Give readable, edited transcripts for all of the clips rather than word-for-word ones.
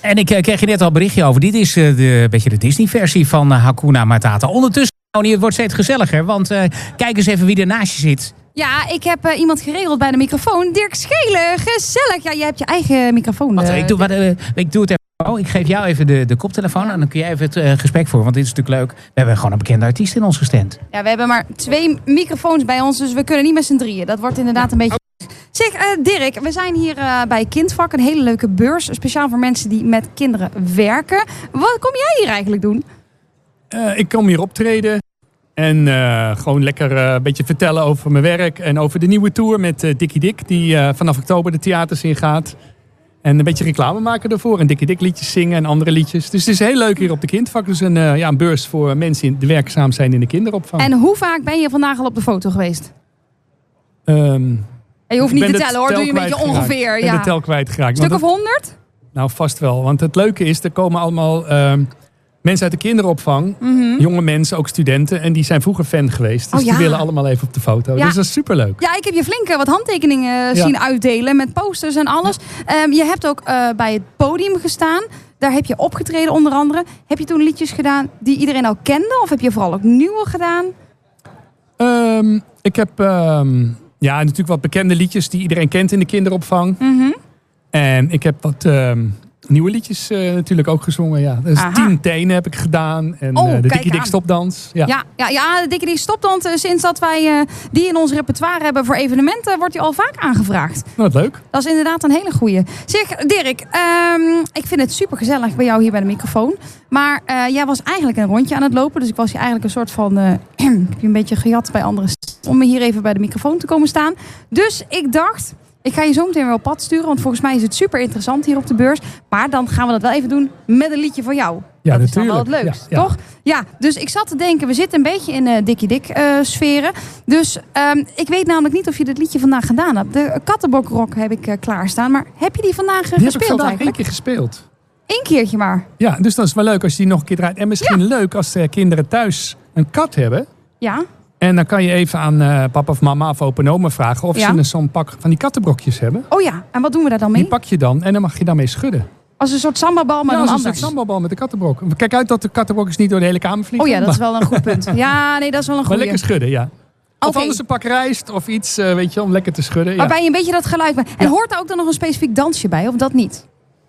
En ik kreeg je net al een berichtje over. Dit is beetje de Disney-versie van Hakuna Matata. Ondertussen, het wordt steeds gezelliger. Want kijk eens even wie er naast je zit. Ja, ik heb iemand geregeld bij de microfoon. Dirk Schelen, gezellig. Ja, je hebt je eigen microfoon. Ik doe het even. Oh, ik geef jou even de koptelefoon en dan kun jij even het gesprek voeren. Want dit is natuurlijk leuk. We hebben gewoon een bekende artiest in ons gestemd. Ja, we hebben maar 2 microfoons bij ons, dus we kunnen niet met z'n drieën. Dat wordt inderdaad een beetje... Zeg, Dirk, we zijn hier bij Kindvak, een hele leuke beurs. Speciaal voor mensen die met kinderen werken. Wat kom jij hier eigenlijk doen? Ik kom hier optreden. En gewoon lekker een beetje vertellen over mijn werk. En over de nieuwe tour met Dikkie Dik. Die vanaf oktober de theaters ingaat. En een beetje reclame maken daarvoor. En Dikkie Dik liedjes zingen en andere liedjes. Dus het is heel leuk hier op de Kindvak. Dus een beurs voor mensen die werkzaam zijn in de kinderopvang. En hoe vaak ben je vandaag al op de foto geweest? Je hoeft niet te tellen hoor. Doe je een beetje ongeveer. Ik ben de tel kwijtgeraakt. Stuk of 100? Nou, vast wel. Want het leuke is, er komen allemaal... mensen uit de kinderopvang, jonge mensen, ook studenten. En die zijn vroeger fan geweest. Dus die willen allemaal even op de foto. Ja. Dus dat is superleuk. Ja, ik heb je flink wat handtekeningen zien uitdelen. Met posters en alles. Je hebt ook bij het podium gestaan. Daar heb je opgetreden onder andere. Heb je toen liedjes gedaan die iedereen al kende? Of heb je vooral ook nieuwe gedaan? Ik heb natuurlijk wat bekende liedjes die iedereen kent in de kinderopvang. En ik heb wat... nieuwe liedjes natuurlijk ook gezongen. Ja. Dus 10 tenen heb ik gedaan. En de Dikkie Dik stopdans. Ja, de Dikkie Dik stopdans. Sinds dat wij die in ons repertoire hebben voor evenementen, wordt die al vaak aangevraagd. Wat leuk. Dat is inderdaad een hele goeie. Zeg, Dirk, ik vind het super gezellig bij jou hier bij de microfoon. Maar jij was eigenlijk een rondje aan het lopen. Dus ik was hier eigenlijk een soort van... ik heb je een beetje gejat bij anderen om hier even bij de microfoon te komen staan. Dus ik dacht... Ik ga je zo meteen weer op pad sturen, want volgens mij is het super interessant hier op de beurs. Maar dan gaan we dat wel even doen met een liedje van jou. Ja, dat natuurlijk. is dan wel het leukst, toch? Ja, dus ik zat te denken, we zitten een beetje in Dikkie Dik sferen. Dus ik weet namelijk niet of je dit liedje vandaag gedaan hebt. De Kattenbakrock heb ik klaarstaan, maar heb je die vandaag gespeeld eigenlijk? Die heb ik vandaag 1 keer gespeeld. 1 keertje maar? Ja, dus dat is wel leuk als je die nog een keer draait. En misschien leuk als kinderen thuis een kat hebben. Ja. En dan kan je even aan papa of mama of opa en oma vragen of ze zo'n pak van die kattenbrokjes hebben. Oh ja, en wat doen we daar dan mee? Die pak je dan en dan mag je daarmee schudden. Als een soort sambabal, maar dan anders. Als een soort sambabal met de kattenbrok. Kijk uit dat de kattenbrokjes niet door de hele kamer vliegen. Oh ja, dat is wel een goed punt. Ja, nee, dat is wel een goeie. Maar lekker schudden, ja. Of anders een pak rijst of iets, weet je, om lekker te schudden. Waarbij je een beetje dat geluid maakt. En hoort er ook dan nog een specifiek dansje bij, of dat niet?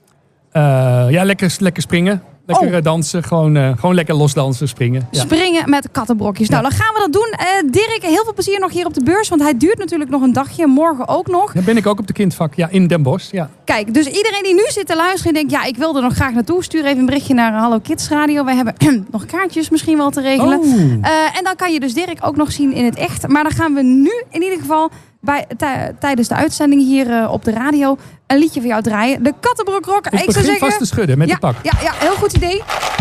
Lekker springen. Lekker dansen, gewoon lekker losdansen, springen. Ja. Springen met kattenbrokjes. Nou, dan gaan we dat doen. Dirk, heel veel plezier nog hier op de beurs. Want hij duurt natuurlijk nog een dagje. Morgen ook nog. Dan ben ik ook op de Kindvak, in Den Bosch. Ja. Kijk, dus iedereen die nu zit te luisteren en denkt... ik wil er nog graag naartoe. Stuur even een berichtje naar Hallo Kids Radio. Wij hebben nog kaartjes misschien wel te regelen. En dan kan je dus Dirk ook nog zien in het echt. Maar dan gaan we nu in ieder geval... tijdens de uitzending hier op de radio een liedje voor jou draaien. De Kattenbakrock. Ik begin vast te schudden met de pak. Ja, heel goed idee.